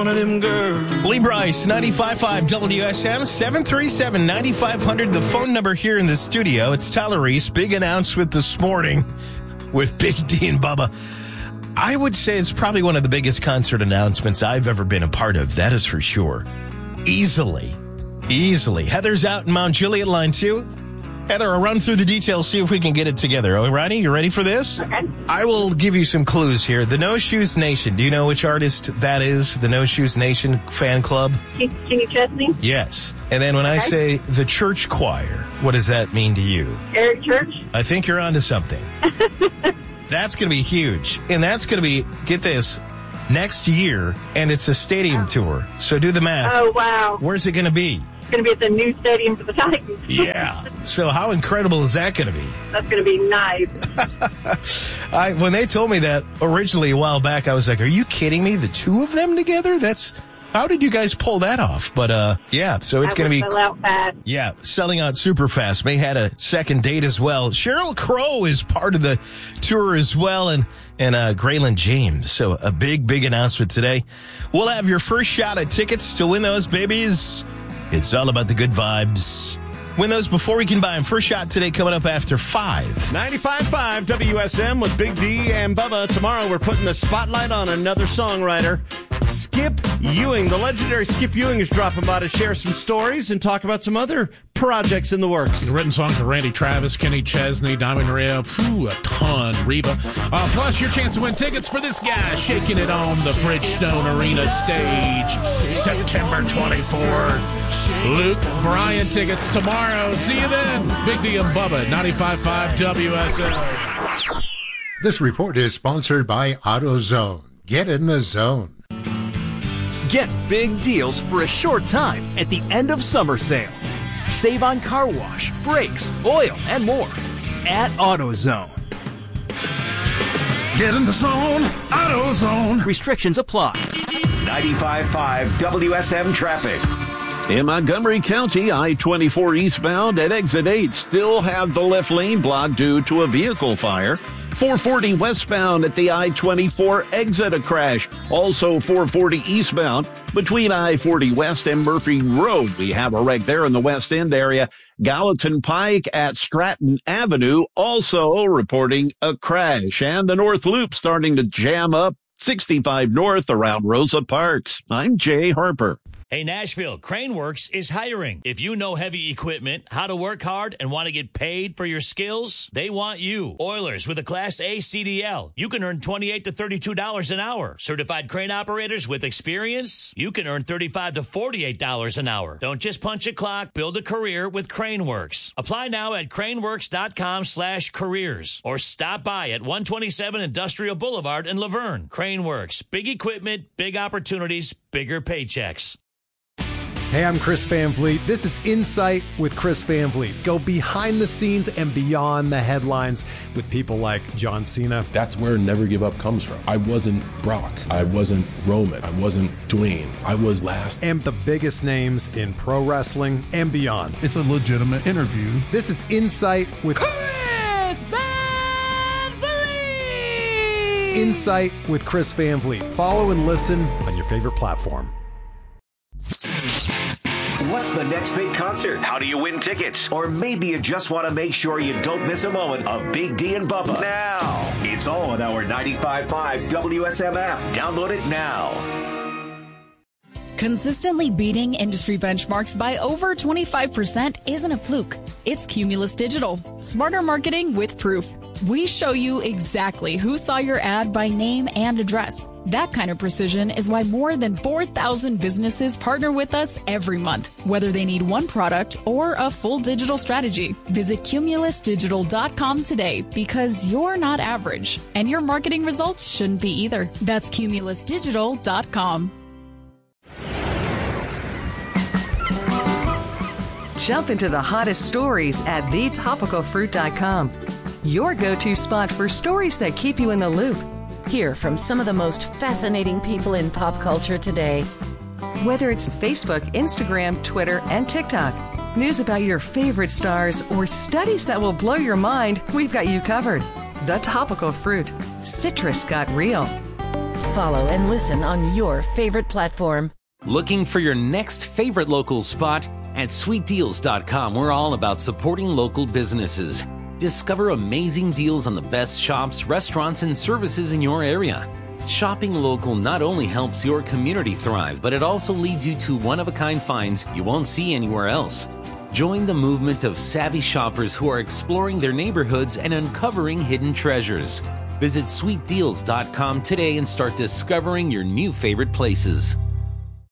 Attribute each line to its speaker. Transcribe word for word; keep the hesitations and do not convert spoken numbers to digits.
Speaker 1: of them girls.
Speaker 2: Lee Bryce, ninety-five point five W S M, seven three seven, nine five zero zero, the phone number here in the studio. It's Tyler Reese, big announcement this morning with Big D and Bubba. I would say it's probably one of the biggest concert announcements I've ever been a part of. That is for sure. Easily. Easily. Heather's out in Mount Juliet, line two. Heather, I'll run through the details, see if we can get it together. All right, you ready for this?
Speaker 3: Okay.
Speaker 2: I will give you some clues here. The No Shoes Nation. Do you know which artist that is? The No Shoes Nation fan club?
Speaker 3: Kenny Chesney?
Speaker 2: Yes. And then when
Speaker 3: okay.
Speaker 2: I say the church choir, what does that mean to you?
Speaker 3: Eric Church?
Speaker 2: I think you're onto something. That's going to be huge. And that's going to be, get this, next year, and it's a stadium tour. So do the math.
Speaker 3: Oh, wow.
Speaker 2: Where's it going to be?
Speaker 3: It's going to be at the new stadium for the Titans.
Speaker 2: Yeah. So how incredible is that going to be?
Speaker 3: That's going to be nice.
Speaker 2: I When they told me that originally a while back, I was like, are you kidding me? The two of them together? That's... How did you guys pull that off? But, uh, yeah, so it's going to be...
Speaker 3: Sell out fast.
Speaker 2: Yeah, selling out super fast. May had a second date as well. Sheryl Crow is part of the tour as well, and, and uh, Graylin James. So a big, big announcement today. We'll have your first shot at tickets to win those babies. It's all about the good vibes. Win those before we can buy them. First shot today coming up after five.
Speaker 4: ninety-five point five W S M with Big D and Bubba. Tomorrow we're putting the spotlight on another songwriter, Skip Ewing. The legendary Skip Ewing is dropping by to share some stories and talk about some other projects in the works.
Speaker 5: He's written songs for Randy Travis, Kenny Chesney, Diamond Rio, phew, a ton, Reba. Uh, plus your chance to win tickets for this guy shaking it on the Bridgestone Arena stage, September twenty-fourth. Luke Bryan tickets tomorrow. See you then. Big D and Bubba, ninety-five point five W S M.
Speaker 6: This report is sponsored by AutoZone. Get in the zone.
Speaker 7: Get big deals for a short time at the end of summer sale. Save on car wash, brakes, oil, and more at AutoZone.
Speaker 1: Get in the zone, AutoZone.
Speaker 7: Restrictions apply.
Speaker 8: ninety-five point five W S M traffic.
Speaker 9: In Montgomery County, I twenty-four eastbound at exit eight still have the left lane blocked due to a vehicle fire. four forty westbound at the I twenty-four exit a crash. Also four forty eastbound between I forty West and Murphy Road. We have a wreck there in the West End area. Gallatin Pike at Stratton Avenue also reporting a crash. And the North Loop starting to jam up sixty-five North around Rosa Parks. I'm Jay Harper.
Speaker 10: Hey, Nashville, Craneworks is hiring. If you know heavy equipment, how to work hard, and want to get paid for your skills, they want you. Oilers with a Class A C D L. You can earn twenty-eight to thirty-two dollars an hour. Certified crane operators with experience, you can earn thirty-five to forty-eight dollars an hour. Don't just punch a clock, build a career with Craneworks. Apply now at craneworks.com slash careers or stop by at one twenty-seven Industrial Boulevard in Laverne. Craneworks, big equipment, big opportunities, bigger paychecks.
Speaker 11: Hey, I'm Chris Van Vliet. This is Insight with Chris Van Vliet. Go behind the scenes and beyond the headlines with people like John Cena.
Speaker 12: That's where Never Give Up comes from. I wasn't Brock. I wasn't Roman. I wasn't Dwayne. I was last.
Speaker 11: And the biggest names in pro wrestling and beyond.
Speaker 13: It's a legitimate interview.
Speaker 11: This is Insight with
Speaker 14: Chris Van Vliet.
Speaker 11: Insight with Chris Van Vliet. Follow and listen on your favorite platform.
Speaker 8: What's the next big concert? How do you win tickets? Or maybe you just want to make sure you don't miss a moment of Big D and Bubba. Now, it's all on our ninety-five point five W S M app. Download it now.
Speaker 15: Consistently beating industry benchmarks by over twenty-five percent isn't a fluke. It's Cumulus Digital. Smarter marketing with proof. We show you exactly who saw your ad by name and address. That kind of precision is why more than four thousand businesses partner with us every month, whether they need one product or a full digital strategy. Visit cumulus digital dot com today because you're not average, and your marketing results shouldn't be either. That's cumulus digital dot com.
Speaker 16: Jump into the hottest stories at the topical fruit dot com. Your go-to spot for stories that keep you in the loop.
Speaker 17: Hear from some of the most fascinating people in pop culture today.
Speaker 16: Whether it's Facebook, Instagram, Twitter, and TikTok, news about your favorite stars, or studies that will blow your mind, we've got you covered. The Topical Fruit. Citrus got real.
Speaker 17: follow and listen on your favorite platform.
Speaker 13: Looking for your next favorite local spot? At sweet deals dot com, we're all about supporting local businesses. Discover amazing deals on the best shops, restaurants, and services in your area. Shopping local not only helps your community thrive, but it also leads you to one-of-a-kind finds you won't see anywhere else. Join the movement of savvy shoppers who are exploring their neighborhoods and uncovering hidden treasures. Visit sweet deals dot com today and start discovering your new favorite places.